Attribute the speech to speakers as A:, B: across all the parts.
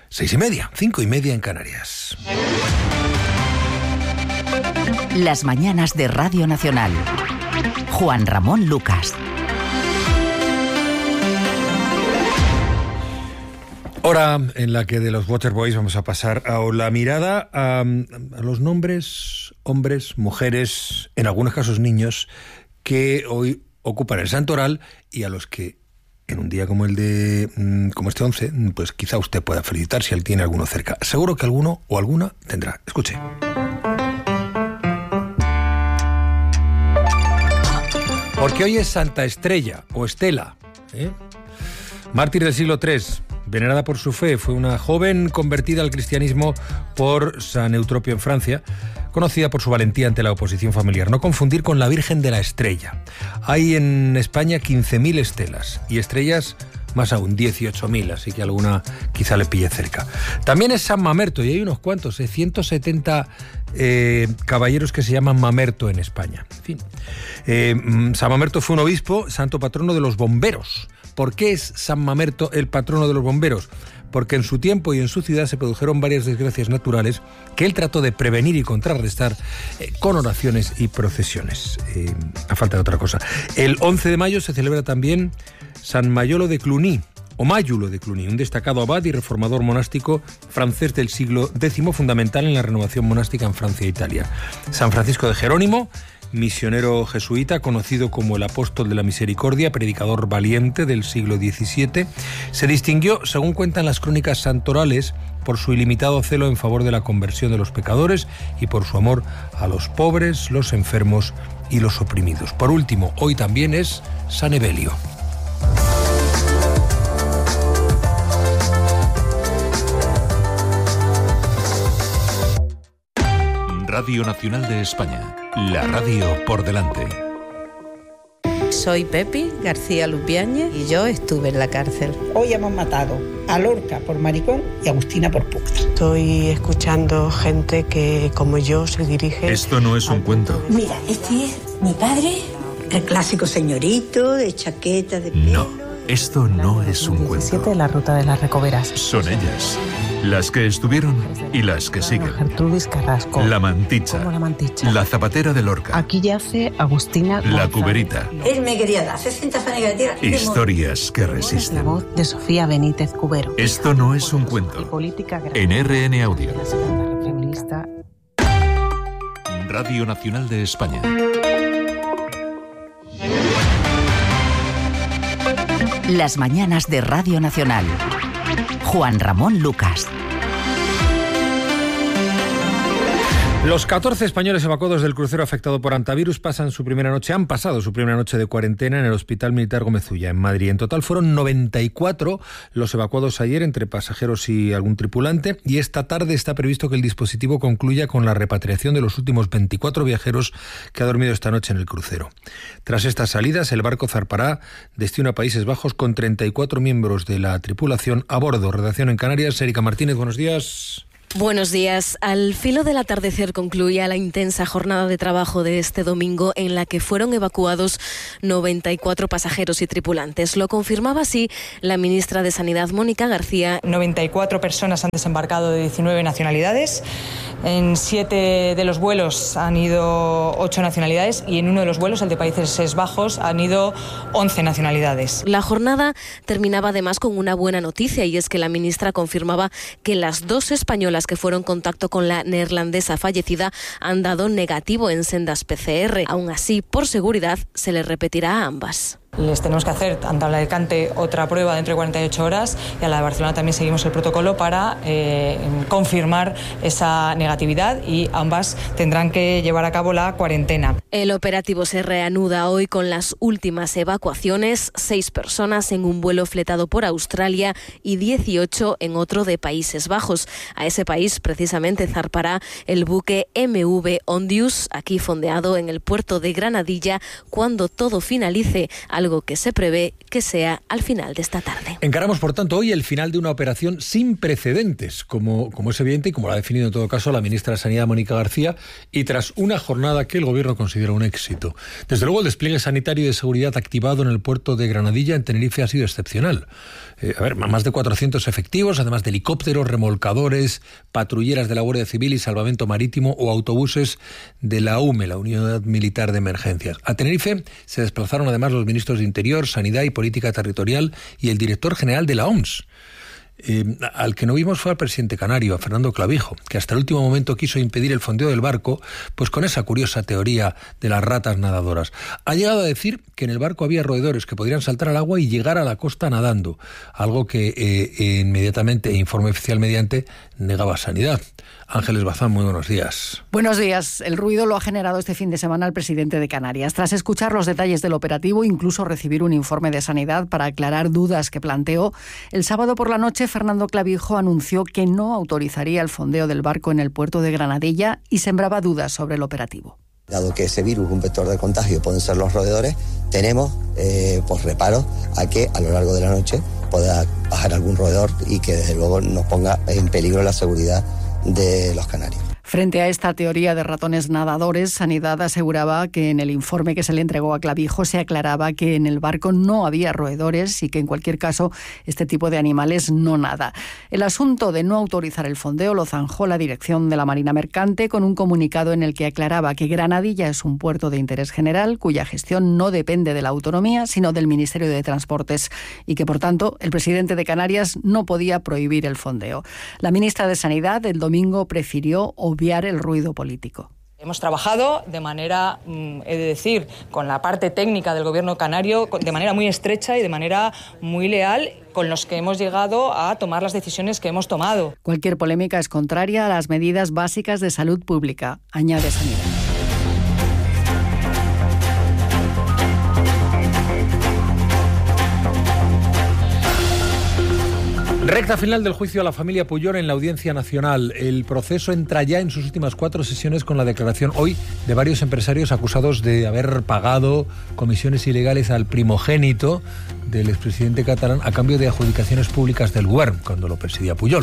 A: 6:30, 5:30 en Canarias.
B: Las mañanas de Radio Nacional. Juan Ramón Lucas.
A: Hora en la que de los Waterboys vamos a pasar a la mirada a los nombres, hombres, mujeres, en algunos casos niños, que hoy ocupan el santoral y a los que en un día como como este 11, pues quizá usted pueda felicitar si él tiene alguno cerca. Seguro que alguno o alguna tendrá. Escuche. Porque hoy es Santa Estrella o Estela, mártir del siglo III, venerada por su fe. Fue una joven convertida al cristianismo por San Eutropio en Francia, conocida por su valentía ante la oposición familiar. No confundir con la Virgen de la Estrella. Hay en España 15.000 estelas y estrellas más aún, 18.000, así que alguna quizá le pille cerca. También es San Mamerto y hay unos cuantos, 170 caballeros que se llaman Mamerto en España. En fin, San Mamerto fue un obispo, santo patrono de los bomberos. ¿Por qué es San Mamerto el patrono de los bomberos? Porque en su tiempo y en su ciudad se produjeron varias desgracias naturales que él trató de prevenir y contrarrestar con oraciones y procesiones. A falta de otra cosa. El 11 de mayo se celebra también San Mayolo de Cluny, o Mayulo de Cluny, un destacado abad y reformador monástico francés del siglo X, fundamental en la renovación monástica en Francia e Italia. San Francisco de Jerónimo, misionero jesuita, conocido como el apóstol de la misericordia, predicador valiente del siglo XVII, se distinguió, según cuentan las crónicas santorales, por su ilimitado celo en favor de la conversión de los pecadores y por su amor a los pobres, los enfermos y los oprimidos. Por último, hoy también es San Evelio.
C: Radio Nacional de España, la radio por delante.
D: Soy Pepi García Lupiáñez y yo estuve en la cárcel.
E: Hoy hemos matado a Lorca por maricón y a Agustina por puta.
F: Estoy escuchando gente que, como yo, se dirige...
C: Esto no es un cuento.
G: Mira, este es mi padre, el clásico señorito de chaqueta de pelo.
C: No, esto no es un cuento.
F: La ruta de las Recoveras.
C: Son ellas, las que estuvieron y las que siguen.
F: Gertrudis Carrasco.
C: La Manticha.
F: Como la Manticha.
C: La Zapatera de Lorca.
F: Aquí yace Agustina
C: La
F: González.
C: Cuberita.
G: Él me quería dar 60 fanegas de tierra.
C: Historias que
F: La
C: resisten.
F: voz de Sofía Benítez Cubero.
C: Esto no es un
F: Y
C: cuento.
F: política
C: En RN Audio.
F: La segunda feminista.
C: Radio Nacional de España.
B: Las mañanas de Radio Nacional. Juan Ramón Lucas.
A: Los 14 españoles evacuados del crucero afectado por hantavirus han pasado su primera noche de cuarentena en el Hospital Militar Gómez Ulla, en Madrid. En total fueron 94 los evacuados ayer, entre pasajeros y algún tripulante, y esta tarde está previsto que el dispositivo concluya con la repatriación de los últimos 24 viajeros que ha dormido esta noche en el crucero. Tras estas salidas, el barco zarpará destino a Países Bajos con 34 miembros de la tripulación a bordo. Redacción en Canarias, Erika Martínez, buenos días.
H: Buenos días. Al filo del atardecer concluía la intensa jornada de trabajo de este domingo en la que fueron evacuados 94 pasajeros y tripulantes. Lo confirmaba así la ministra de Sanidad, Mónica García.
I: 94 personas han desembarcado de 19 nacionalidades. En 7 de los vuelos han ido 8 nacionalidades y en uno de los vuelos, el de Países Bajos, han ido 11 nacionalidades.
H: La jornada terminaba además con una buena noticia, y es que la ministra confirmaba que las 2 españolas que fueron en contacto con la neerlandesa fallecida han dado negativo en sendas PCR. Aún así, por seguridad, se les repetirá a ambas.
I: Les tenemos que hacer, tanto a la de Alicante, otra prueba dentro de 48 horas, y a la de Barcelona también seguimos el protocolo para confirmar esa negatividad, y ambas tendrán que llevar a cabo la cuarentena.
H: El operativo se reanuda hoy con las últimas evacuaciones: 6 personas en un vuelo fletado por Australia y 18 en otro de Países Bajos. A ese país precisamente zarpará el buque MV Ondius, aquí fondeado en el puerto de Granadilla, cuando todo finalice. algo que se prevé que sea al final de esta tarde.
A: Encaramos, por tanto, hoy el final de una operación sin precedentes, como es evidente y como lo ha definido en todo caso la ministra de Sanidad, Mónica García, y tras una jornada que el Gobierno considera un éxito. Desde luego, el despliegue sanitario y de seguridad activado en el puerto de Granadilla, en Tenerife, ha sido excepcional. Más de 400 efectivos, además de helicópteros, remolcadores, patrulleras de la Guardia Civil y Salvamento Marítimo o autobuses de la UME, la Unidad Militar de Emergencias. A Tenerife se desplazaron además los ministros de Interior, Sanidad y Política Territorial y el director general de la OMS. Al que no vimos fue al presidente canario, a Fernando Clavijo, que hasta el último momento quiso impedir el fondeo del barco, pues con esa curiosa teoría de las ratas nadadoras. Ha llegado a decir que en el barco había roedores que podrían saltar al agua y llegar a la costa nadando, algo que inmediatamente, informe oficial mediante, negaba Sanidad. Ángeles Bazán, muy buenos días.
J: Buenos días. El ruido lo ha generado este fin de semana el presidente de Canarias. Tras escuchar los detalles del operativo, incluso recibir un informe de Sanidad para aclarar dudas que planteó, el sábado por la noche Fernando Clavijo anunció que no autorizaría el fondeo del barco en el puerto de Granadilla y sembraba dudas sobre el operativo.
K: Dado que ese virus, un vector de contagio, pueden ser los roedores, tenemos reparos a que a lo largo de la noche pueda bajar algún roedor y que desde luego nos ponga en peligro la seguridad de los canarios.
J: Frente a esta teoría de ratones nadadores, Sanidad aseguraba que en el informe que se le entregó a Clavijo se aclaraba que en el barco no había roedores y que en cualquier caso este tipo de animales no nada. El asunto de no autorizar el fondeo lo zanjó la dirección de la Marina Mercante con un comunicado en el que aclaraba que Granadilla es un puerto de interés general cuya gestión no depende de la autonomía sino del Ministerio de Transportes y que por tanto el presidente de Canarias no podía prohibir el fondeo. La ministra de Sanidad el domingo prefirió obviar el ruido político.
I: Hemos trabajado de manera, he de decir, con la parte técnica del Gobierno canario, de manera muy estrecha y de manera muy leal, con los que hemos llegado a tomar las decisiones que hemos tomado.
J: Cualquier polémica es contraria a las medidas básicas de salud pública, añade Sanidad.
A: Recta final del juicio a la familia Pujol en la Audiencia Nacional. El proceso entra ya en sus últimas 4 sesiones con la declaración hoy de varios empresarios acusados de haber pagado comisiones ilegales al primogénito del expresidente catalán a cambio de adjudicaciones públicas del Govern, cuando lo presidía Pujol.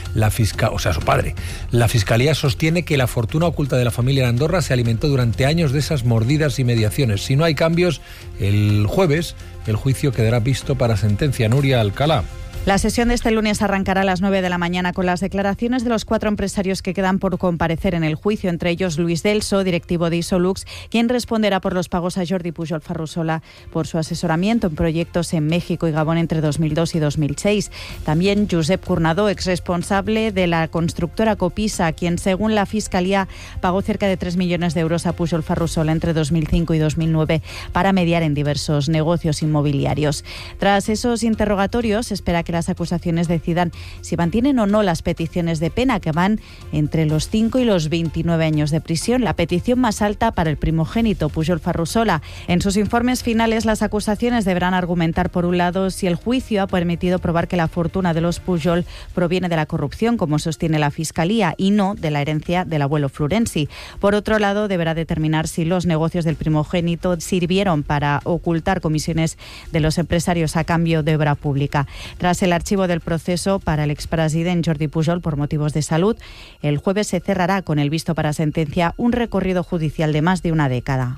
A: Su padre. La Fiscalía sostiene que la fortuna oculta de la familia en Andorra se alimentó durante años de esas mordidas y mediaciones. Si no hay cambios, el jueves el juicio quedará visto para sentencia. Nuria Alcalá.
L: La sesión de este lunes arrancará a las 9 de la mañana con las declaraciones de los 4 empresarios que quedan por comparecer en el juicio, entre ellos Luis Delso, directivo de Isolux, quien responderá por los pagos a Jordi Pujol Ferrusola por su asesoramiento en proyectos en México y Gabón entre 2002 y 2006. También Josep Cournadó, exresponsable de la constructora Copisa, quien según la Fiscalía pagó cerca de 3 millones de euros a Pujol Ferrusola entre 2005 y 2009 para mediar en diversos negocios inmobiliarios. Tras esos interrogatorios, se espera que las acusaciones decidan si mantienen o no las peticiones de pena, que van entre los 5 y los 29 años de prisión, la petición más alta para el primogénito Pujol Ferrusola. En sus informes finales, las acusaciones deberán argumentar, por un lado, si el juicio ha permitido probar que la fortuna de los Pujol proviene de la corrupción, como sostiene la Fiscalía, y no de la herencia del abuelo Florenzi. Por otro lado, deberá determinar si los negocios del primogénito sirvieron para ocultar comisiones de los empresarios a cambio de obra pública. Tras el archivo del proceso para el expresidente Jordi Pujol por motivos de salud, el jueves se cerrará con el visto para sentencia un recorrido judicial de más de una década.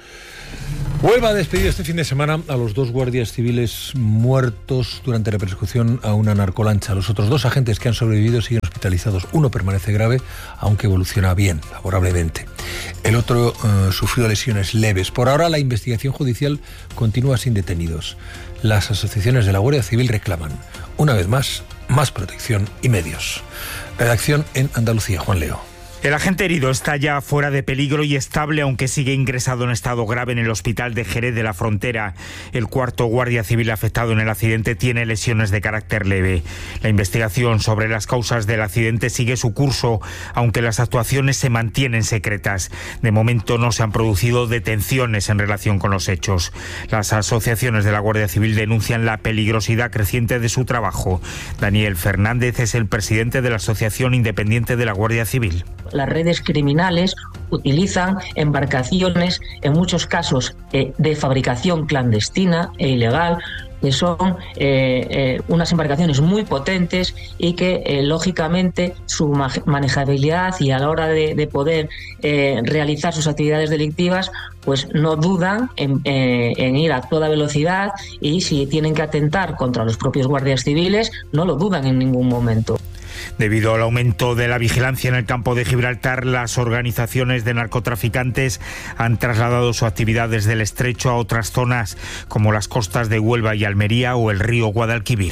A: Huelva ha despedido este fin de semana a los 2 guardias civiles muertos durante la persecución a una narcolancha. Los otros 2 agentes que han sobrevivido siguen hospitalizados. Uno permanece grave, aunque evoluciona bien, favorablemente. El otro sufrió lesiones leves. Por ahora, la investigación judicial continúa sin detenidos. Las asociaciones de la Guardia Civil reclaman, una vez más protección y medios. Redacción en Andalucía, Juan Leo.
M: El agente herido está ya fuera de peligro y estable, aunque sigue ingresado en estado grave en el hospital de Jerez de la Frontera. El 4º guardia civil afectado en el accidente tiene lesiones de carácter leve. La investigación sobre las causas del accidente sigue su curso, aunque las actuaciones se mantienen secretas. De momento no se han producido detenciones en relación con los hechos. Las asociaciones de la Guardia Civil denuncian la peligrosidad creciente de su trabajo. Daniel Fernández es el presidente de la Asociación Independiente de la Guardia Civil.
N: Las redes criminales utilizan embarcaciones, en muchos casos de fabricación clandestina e ilegal, que son unas embarcaciones muy potentes y que lógicamente su manejabilidad y a la hora de poder realizar sus actividades delictivas, pues no dudan en ir a toda velocidad, y si tienen que atentar contra los propios guardias civiles, no lo dudan en ningún momento.
M: Debido al aumento de la vigilancia en el campo de Gibraltar, las organizaciones de narcotraficantes han trasladado su actividad desde el estrecho a otras zonas, como las costas de Huelva y Almería o el río Guadalquivir.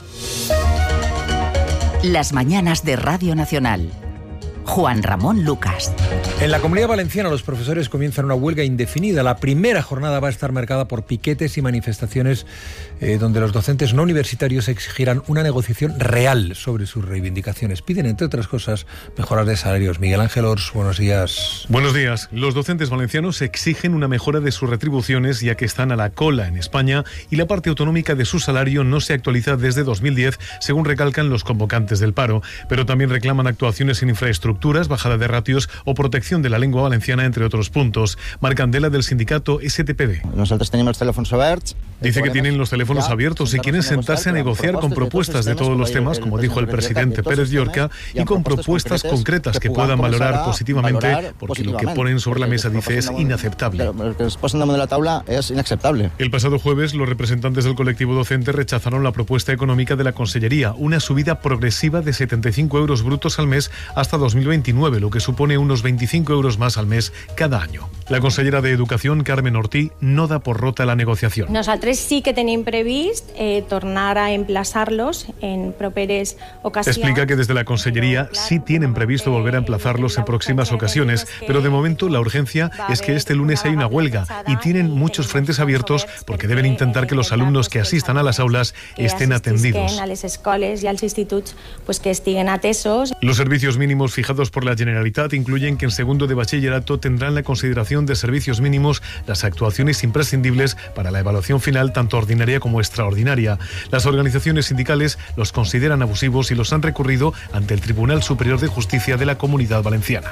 B: Las mañanas de Radio Nacional. Juan Ramón Lucas.
A: En la Comunidad Valenciana los profesores comienzan una huelga indefinida. La primera jornada va a estar marcada por piquetes y manifestaciones donde los docentes no universitarios exigirán una negociación real sobre sus reivindicaciones. Piden, entre otras cosas, mejoras de salarios. Miguel Ángel Ors, buenos días.
O: Buenos días. Los docentes valencianos exigen una mejora de sus retribuciones, ya que están a la cola en España y la parte autonómica de su salario no se actualiza desde 2010, según recalcan los convocantes del paro. Pero también reclaman actuaciones en infraestructuras, bajada de ratios o protección de la lengua valenciana, entre otros puntos. Marc Candela, del sindicato STPB.
P: Nosotros tenemos teléfonos abiertos.
O: Dice que tienen los teléfonos abiertos y quieren sentarse a negociar con propuestas de todos los temas, como dijo el presidente Pérez Llorca, y con propuestas concretas que puedan valorar positivamente, porque lo que ponen sobre la mesa, dice, es inaceptable.
P: Lo que nos ponen damunt de la taula es inaceptable.
O: El pasado jueves, los representantes del colectivo docente rechazaron la propuesta económica de la Consellería, una subida progresiva de 75 euros brutos al mes hasta 2029, lo que supone unos 25 euros más al mes cada año. La consellera de Educación, Carmen Ortí, no da por rota la negociación.
Q: Nosaltres sí que tenim previst tornar a emplaçar-los en properes ocasions.
O: Explica que desde la Consellería sí tienen previsto volver a emplazarlos en próximas ocasiones, pero de momento la urgencia es que este lunes hay una huelga y tienen muchos frentes abiertos porque deben intentar que los alumnos que asistan a las aulas estén atendidos.
Q: A les escoles y als instituts pues que estiguen atesos.
O: Los servicios mínimos fijados por la Generalitat incluyen que en segundo de bachillerato tendrán la consideración de servicios mínimos las actuaciones imprescindibles para la evaluación final, tanto ordinaria como extraordinaria. Las organizaciones sindicales los consideran abusivos y los han recurrido ante el Tribunal Superior de Justicia de la Comunidad Valenciana.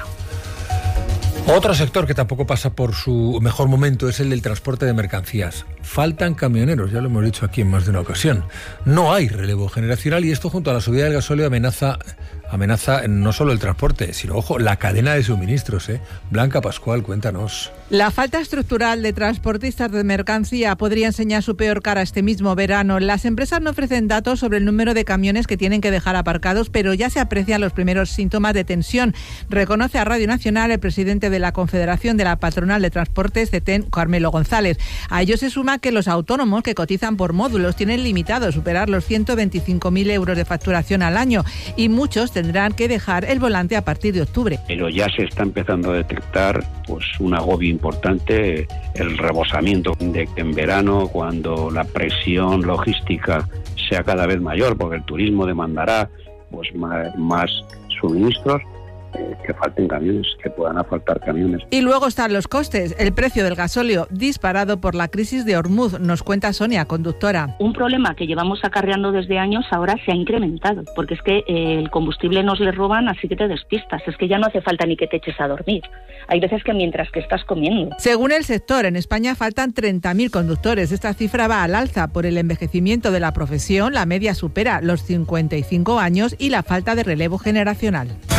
A: Otro sector que tampoco pasa por su mejor momento es el del transporte de mercancías. Faltan camioneros, ya lo hemos dicho aquí en más de una ocasión. No hay relevo generacional y esto, junto a la subida del gasóleo, amenaza no solo el transporte, sino, ojo, la cadena de suministros. Blanca Pascual, cuéntanos.
R: La falta estructural de transportistas de mercancía podría enseñar su peor cara este mismo verano. Las empresas no ofrecen datos sobre el número de camiones que tienen que dejar aparcados, pero ya se aprecian los primeros síntomas de tensión. Reconoce a Radio Nacional el presidente de la Confederación de la Patronal de Transportes, CETEN, Carmelo González. A ello se suma que los autónomos que cotizan por módulos tienen limitado superar los 125.000 euros de facturación al año y muchos tendrán que dejar el volante a partir de octubre.
S: Pero ya se está empezando a detectar pues un agobio importante, el rebosamiento de que en verano, cuando la presión logística sea cada vez mayor, porque el turismo demandará pues más suministros, que falten camiones, que puedan faltar camiones.
R: Y luego están los costes. El precio del gasóleo disparado por la crisis de Hormuz, nos cuenta Sonia, conductora.
T: Un problema que llevamos acarreando desde años ahora se ha incrementado, porque es que el combustible nos le roban, así que te despistas. Es que ya no hace falta ni que te eches a dormir. Hay veces que mientras que estás comiendo.
R: Según el sector, en España faltan 30.000 conductores. Esta cifra va al alza por el envejecimiento de la profesión. La media supera los 55 años y la falta de relevo generacional.